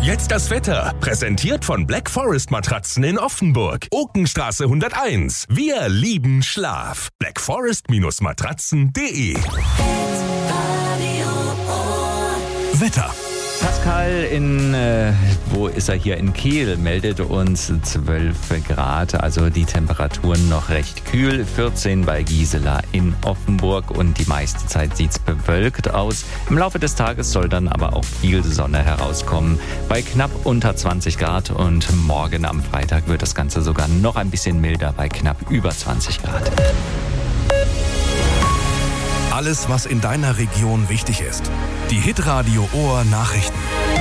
Jetzt das Wetter. Präsentiert von Black Forest Matratzen in Offenburg. Okenstraße 101. Wir lieben Schlaf. blackforest-matratzen.de. Wetter. Pascal wo ist er hier? In Kehl meldet uns 12 Grad, also die Temperaturen noch recht kühl. 14 bei Gisela in Offenburg und die meiste Zeit sieht's bewölkt aus. Im Laufe des Tages soll dann aber auch viel Sonne herauskommen. Bei knapp unter 20 Grad und morgen am Freitag wird das Ganze sogar noch ein bisschen milder bei knapp über 20 Grad. Alles, was in deiner Region wichtig ist. Die Hitradio Ohr Nachrichten.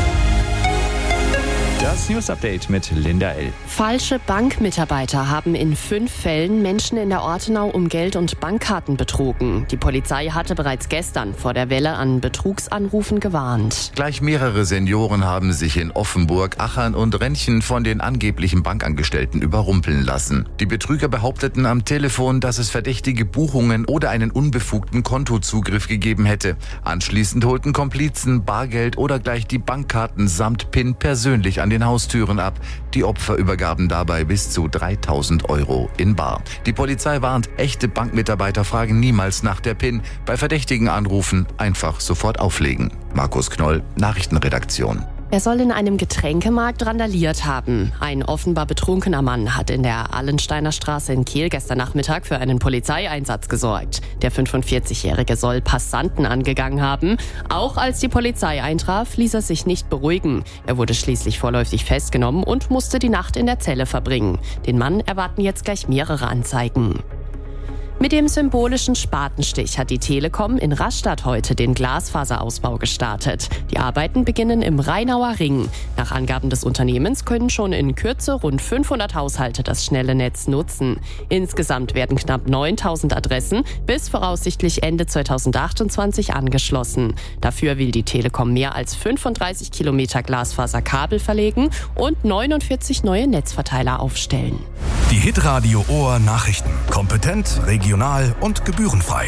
Das News-Update mit Linda L. Falsche Bankmitarbeiter haben in 5 Fällen Menschen in der Ortenau um Geld und Bankkarten betrogen. Die Polizei hatte bereits gestern vor der Welle an Betrugsanrufen gewarnt. Gleich mehrere Senioren haben sich in Offenburg, Achern und Rentchen von den angeblichen Bankangestellten überrumpeln lassen. Die Betrüger behaupteten am Telefon, dass es verdächtige Buchungen oder einen unbefugten Kontozugriff gegeben hätte. Anschließend holten Komplizen Bargeld oder gleich die Bankkarten samt PIN persönlich an den Haustüren ab. Die Opfer übergaben dabei bis zu 3.000 € in bar. Die Polizei warnt, echte Bankmitarbeiter fragen niemals nach der PIN. Bei verdächtigen Anrufen einfach sofort auflegen. Markus Knoll, Nachrichtenredaktion. Er soll in einem Getränkemarkt randaliert haben. Ein offenbar betrunkener Mann hat in der Allensteiner Straße in Kehl gestern Nachmittag für einen Polizeieinsatz gesorgt. Der 45-Jährige soll Passanten angegangen haben. Auch als die Polizei eintraf, ließ er sich nicht beruhigen. Er wurde schließlich vorläufig festgenommen und musste die Nacht in der Zelle verbringen. Den Mann erwarten jetzt gleich mehrere Anzeigen. Mit dem symbolischen Spatenstich hat die Telekom in Rastatt heute den Glasfaserausbau gestartet. Die Arbeiten beginnen im Rheinauer Ring. Nach Angaben des Unternehmens können schon in Kürze rund 500 Haushalte das schnelle Netz nutzen. Insgesamt werden knapp 9.000 Adressen bis voraussichtlich Ende 2028 angeschlossen. Dafür will die Telekom mehr als 35 Kilometer Glasfaserkabel verlegen und 49 neue Netzverteiler aufstellen. Die Hitradio Ohr Nachrichten. Kompetent, regional und gebührenfrei.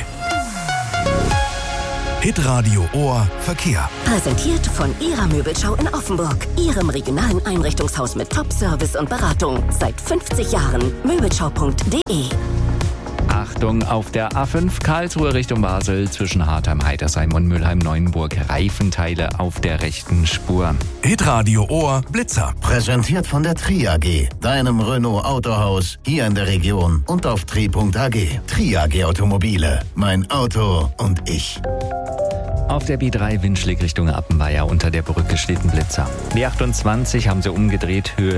Hitradio Ohr Verkehr. Präsentiert von Ihrer Möbelschau in Offenburg. Ihrem regionalen Einrichtungshaus mit Top-Service und Beratung. Seit 50 Jahren. Möbelschau.de. Achtung, auf der A5 Karlsruhe Richtung Basel zwischen Hartheim-Heidersheim und Mülheim-Neuenburg Reifenteile auf der rechten Spur. Hitradio Ohr Blitzer. Präsentiert von der Tri-AG, deinem Renault Autohaus hier in der Region und auf tri.ag. Tri-AG Automobile, mein Auto und ich. Auf der B3 Windschläg Richtung Appenweier unter der Brücke steht ein Blitzer. Die 28 haben sie umgedreht, Höhe